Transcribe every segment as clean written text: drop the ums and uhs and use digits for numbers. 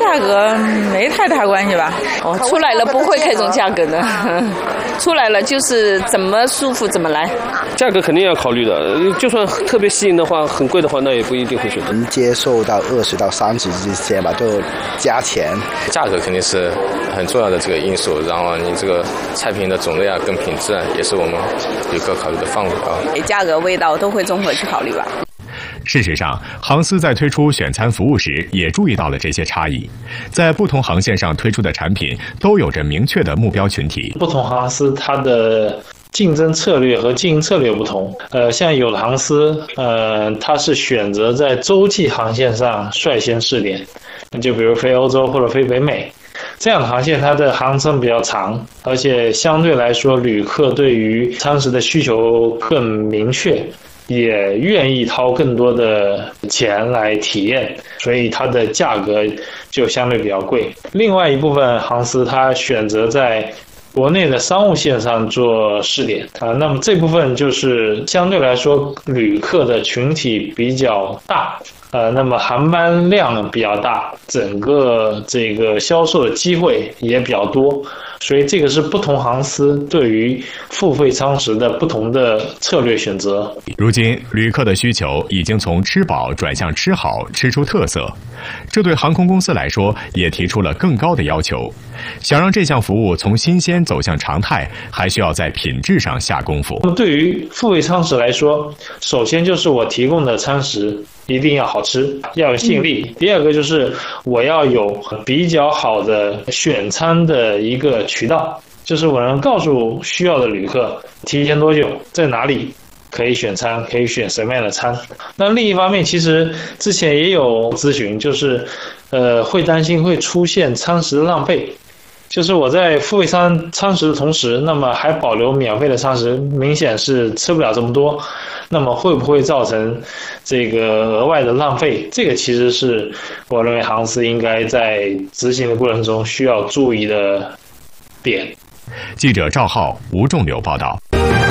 价格没太大关系吧。 出来了不会看重价格的，出来了就是怎么舒服怎么来。 价格肯定要考虑的，就算特别吸引的话，很贵的话，那也不一定会选择。 能接受到20到30之间吧，就加钱。 价格肯定是很重要的这个因素，然后你这个菜品的种类啊跟品质啊，也是我们游客考虑的范围啊。 价格、味道都会综合去考虑吧。 事实上，航司在推出选餐服务时也注意到了这些差异，在不同航线上推出的产品都有着明确的目标群体。 不同航司它的竞争策略和经营策略不同。像有的航司，它是选择在洲际航线上率先试点，就比如飞欧洲或者飞北美。这样的航线它的航程比较长，而且相对来说旅客对于餐食的需求更明确，也愿意掏更多的钱来体验，所以它的价格就相对比较贵。另外一部分航司它选择在国内的商务线上做试点那么这部分就是相对来说旅客的群体比较大，那么航班量比较大，整个这个销售的机会也比较多，所以这个是不同航司对于付费餐食的不同的策略选择。 如今，旅客的需求已经从吃饱转向吃好，吃出特色，这对航空公司来说也提出了更高的要求。想让这项服务从新鲜走向常态，还需要在品质上下功夫。 对于付费餐食来说，首先就是我提供的餐食一定要好吃，要有吸引力。第二个就是我要有比较好的选餐的一个渠道，就是我能告诉需要的旅客提前多久，在哪里可以选餐，可以选什么样的餐。那另一方面，其实之前也有咨询，就是会担心会出现餐食浪费。就是我在付费餐食的同时，那么还保留免费的餐食，明显是吃不了这么多，那么会不会造成这个额外的浪费？这个其实是我认为航司应该在执行的过程中需要注意的点。 记者赵浩、吴仲柳报道。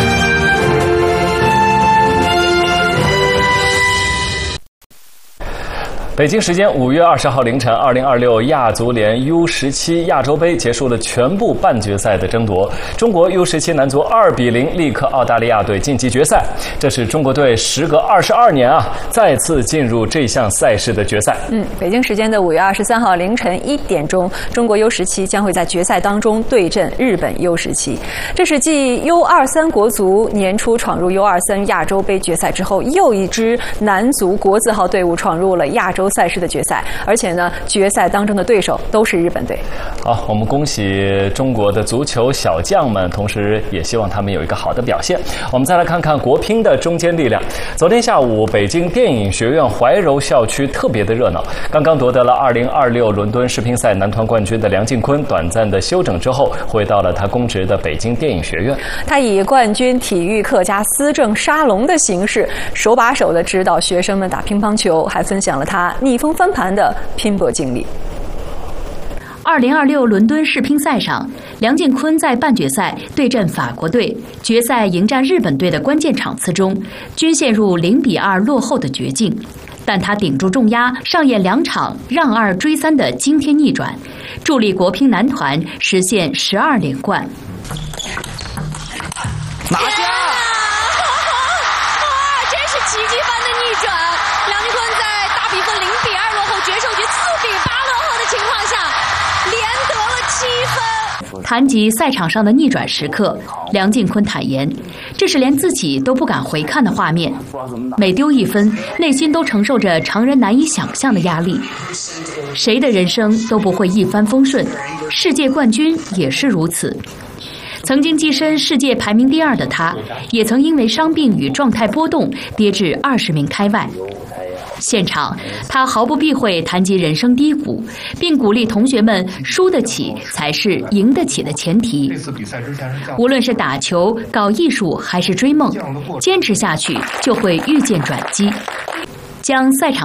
北京时间5月20号凌晨，2026亚足联 U17 亚洲杯结束了全部半决赛的争夺。中国 U17 男足2-0力克澳大利亚队晋级决赛，这是中国队时隔22年再次进入这项赛事的决赛。 北京时间的5月23号凌晨1点钟，中国 U17 将会在决赛当中对阵日本 U17。这是继 U23 国足年初闯入 U23 亚洲杯决赛之后，又一支男足国字号队伍闯入了亚洲赛事的决赛，而且呢，决赛当中的对手都是日本队。 好，我们恭喜中国的足球小将们，同时也希望他们有一个好的表现。我们再来看看国乒的中坚力量。昨天下午，北京电影学院怀柔校区特别的热闹。刚刚夺得了2026伦敦世乒赛男团冠军的梁靖昆，短暂的休整之后，回到了他公职的北京电影学院。 他以冠军体育课加思政沙龙的形式，手把手的指导学生们打乒乓球，还分享了他逆风翻盘的拼搏经历。 2026伦敦世乒赛上，梁靖昆在半决赛对阵法国队，决赛迎战日本队的关键场次中，均陷入0-2落后的绝境。但他顶住重压，上演2场让2追3的惊天逆转，助力国乒男团实现12连冠。 拿下！真是奇迹般的逆转！梁靖昆在大比分0-2落后决胜局4-8落后的情况下，连得了7分。 谈及赛场上的逆转时刻，梁靖昆坦言，这是连自己都不敢回看的画面，每丢1分，内心都承受着常人难以想象的压力。谁的人生都不会一帆风顺，世界冠军也是如此。曾经跻身世界排名第2的他，也曾因为伤病与状态波动跌至20名开外。现场，他毫不避讳谈及人生低谷，并鼓励同学们输得起才是赢得起的前提。无论是打球、搞艺术还是追梦，坚持下去就会遇见转机。将赛场